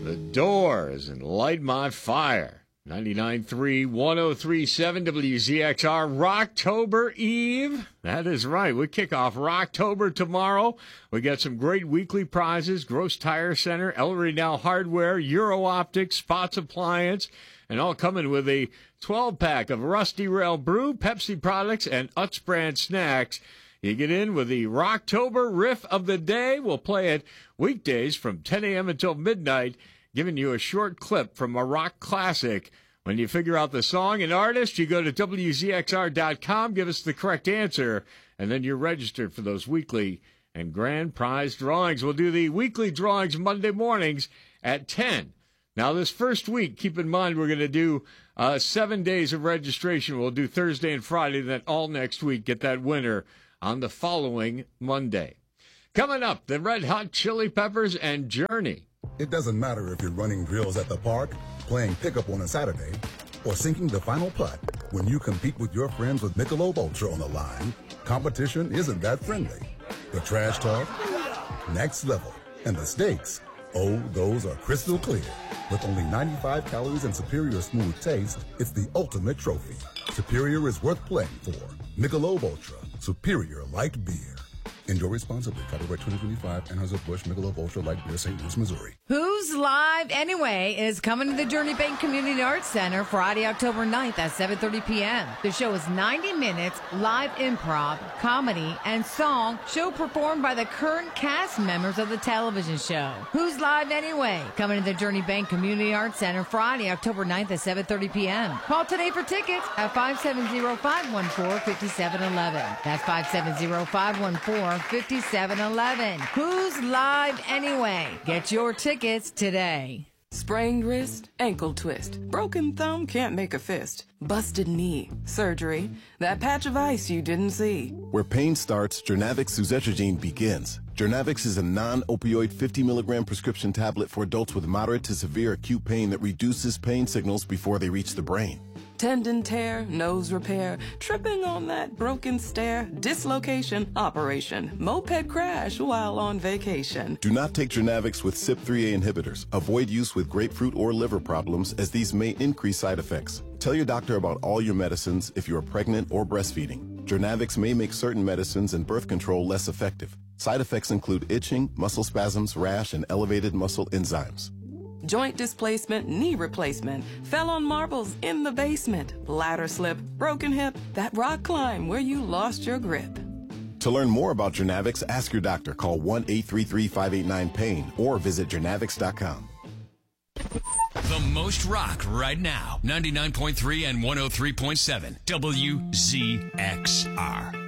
The Doors and Light My Fire. 99.3, 103.7 WZXR, Rocktober Eve. That is right. We kick off Rocktober tomorrow. We got some great weekly prizes. Gross Tire Center, Ellery Now Hardware, Euro Optics, Spots Appliance, and all coming with a 12-pack of Rusty Rail Brew, Pepsi products, and Utz brand snacks. You get in with the Rocktober Riff of the Day. We'll play it weekdays from 10 a.m. until midnight, giving you a short clip from a rock classic. When you figure out the song and artist, you go to WZXR.com, give us the correct answer, and then you're registered for those weekly and grand prize drawings. We'll do the weekly drawings Monday mornings at 10. Now, this first week, keep in mind we're going to do 7 days of registration. We'll do Thursday and Friday, then all next week, get that winner on the following Monday. Coming up, the Red Hot Chili Peppers and Journey. It doesn't matter if you're running drills at the park, playing pickup on a Saturday, or sinking the final putt. When you compete with your friends with Michelob Ultra on the line, competition isn't that friendly. The trash talk, next level, and the stakes, oh, those are crystal clear. With only 95 calories and superior smooth taste, it's the ultimate trophy. Superior is worth playing for. Michelob Ultra, superior light beer. Enjoy responsibly. Copyright 2025, Anheuser-Busch, Michelob Ultra Light Beer, St. Louis, Missouri. Who's Live Anyway is coming to the Journey Bank Community Arts Center Friday, October 9th at 7:30 p.m. The show is 90 minutes, live improv, comedy, and song, show performed by the current cast members of the television show. Who's Live Anyway? Coming to the Journey Bank Community Arts Center Friday, October 9th at 7:30 p.m. Call today for tickets at 570-514-5711. That's 570-514-5711. Who's Live Anyway? Get your tickets today. Sprained wrist, ankle twist, broken thumb, can't make a fist, busted knee, surgery, that patch of ice you didn't see. Where pain starts, Journavx suzetrigine begins. Journavx is a non-opioid 50-milligram prescription tablet for adults with moderate to severe acute pain that reduces pain signals before they reach the brain. Tendon tear, nose repair, tripping on that broken stair, dislocation, operation, moped crash while on vacation. Do not take Journavx with CYP3A inhibitors. Avoid use with grapefruit or liver problems, as these may increase side effects. Tell your doctor about all your medicines if you are pregnant or breastfeeding. Journavx may make certain medicines and birth control less effective. Side effects include itching, muscle spasms, rash, and elevated muscle enzymes. Joint displacement, knee replacement, fell on marbles in the basement, ladder slip, broken hip, that rock climb where you lost your grip. To learn more about Journavx, ask your doctor. Call 1-833-589-PAIN or visit journavx.com. The most rock right now. 99.3 and 103.7 WZXR.